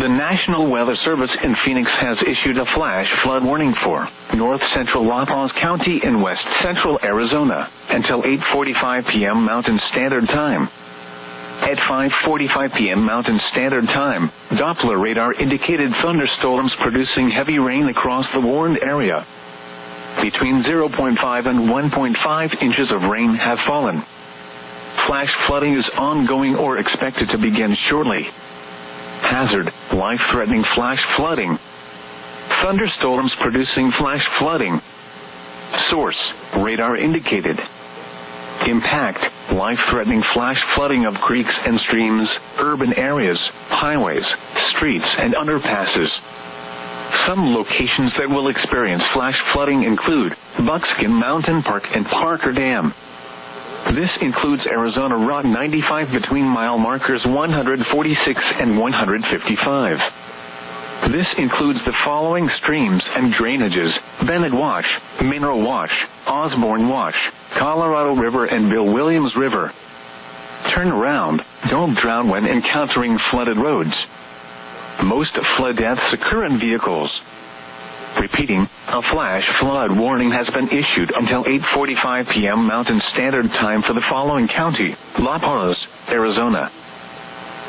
The National Weather Service in Phoenix has issued a flash flood warning for north central La Paz County in west central Arizona until 8:45 p.m. Mountain Standard Time. At 5:45 p.m. Mountain Standard Time, Doppler radar indicated thunderstorms producing heavy rain across the warned area. Between 0.5 and 1.5 inches of rain have fallen. Flash flooding is ongoing or expected to begin shortly. Hazard: life-threatening flash flooding. Thunderstorms producing flash flooding. Source: radar indicated. Impact: life-threatening flash flooding of creeks and streams, urban areas, highways, streets, and underpasses. Some locations that will experience flash flooding include Buckskin Mountain Park and Parker Dam. This includes Arizona Route 95 between mile markers 146 and 155. This includes the following streams and drainages: Bennett Wash, Mineral Wash, Osborne Wash, Colorado River, and Bill Williams River. Turn around. Don't drown when encountering flooded roads. Most flood deaths occur in vehicles. Repeating, a flash flood warning has been issued until 8:45 p.m. Mountain Standard Time for the following county: La Paz, Arizona,